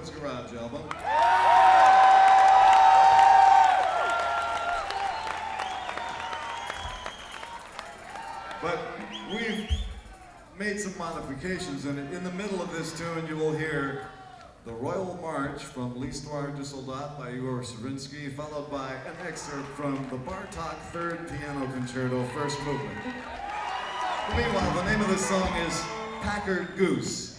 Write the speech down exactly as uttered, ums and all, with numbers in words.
Sports Garage album. But we've made some modifications in it. In the middle of this tune, you will hear the Royal March from L'Histoire du Soldat by Igor Stravinsky, followed by an excerpt from the Bartok Third Piano Concerto, first movement. Meanwhile, the name of this song is Packard Goose.